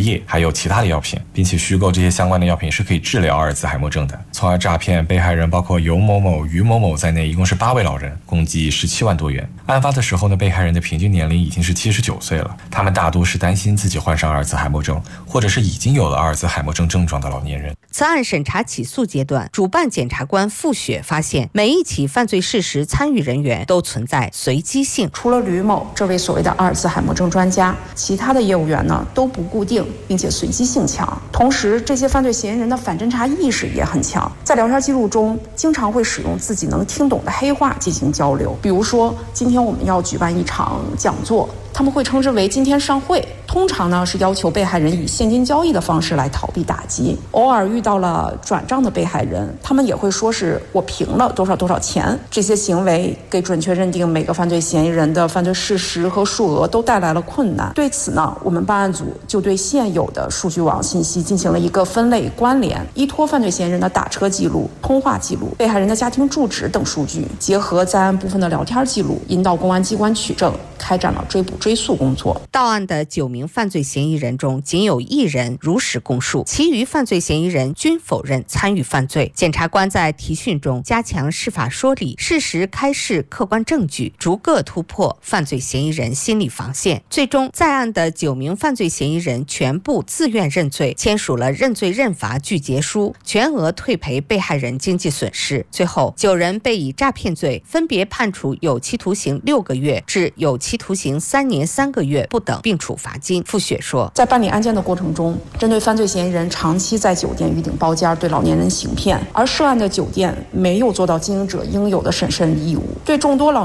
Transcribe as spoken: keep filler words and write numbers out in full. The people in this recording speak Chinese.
液，还有其他的药品，并且虚构这些相关的药品是可以治疗阿尔兹海默症的，从而诈骗被害人包括尤某某、于某某在内，一共是八位老人，共计十七万多元。案发的时候呢，被害人的平均年龄已经是七十九岁了，他们大多是担心自己患上阿尔兹海默症，或者是已经有了阿尔兹海默症症状的老年人。 此案审查起诉阶段，主办检察官傅雪发现，每一起犯罪事实参与人员都存在随机性。 除了吕某这位所谓的阿尔兹海默症专家，其他的业务员呢都不固定，并且随机性强。同时，这些犯罪嫌疑人的反侦查意识也很强，在聊天记录中经常会使用自己能听懂的黑话进行交流。比如说，今天我们要举办一场讲座，他们会称之为今天上会，通常呢是要求被害人以现金交易的方式来逃避打击。偶尔遇到了转账的被害人，他们也会说是我平了多少多少钱。这些行为给准确认定每个犯罪嫌疑人的犯罪事实和数额都带来了困难。对此呢，我们办案组就对现有的数据网信息进行了一个分类关联，依托犯罪嫌疑人的打车记录、通话记录、被害人的家庭住址等数据，结合在案部分的聊天记录，引导公安机关取证，开展了追捕追诉工作。 到案的九名犯罪嫌疑人中，仅有一人如实供述，其余犯罪嫌疑人均否认参与犯罪。检察官在提讯中加强释法说理，适时开示客观证据，逐个突破犯罪嫌疑人心理防线。最终，在案的九名犯罪嫌疑人全部自愿认罪，签署了认罪认罚具结书，全额退赔被害人经济损失。最后，九人被以诈骗罪分别判处有期徒刑六个月至有期徒刑三年三个月不等，并处罚金。傅雪说， 在办理案件的过程中，针对犯罪嫌疑人长期在酒店预订包间对老年人行骗，而涉案的酒店没有做到经营者应有的审慎义务，对众多老